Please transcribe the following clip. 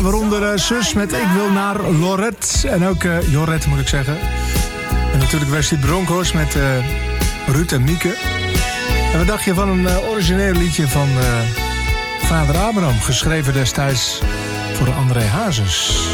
waaronder Sus met Ik wil naar Lorette. En ook Jorette moet ik zeggen. En natuurlijk Wesley Bronkhorst met Ruud en Mieke. En wat dacht je van een origineel liedje van Vader Abraham, geschreven destijds voor André Hazes.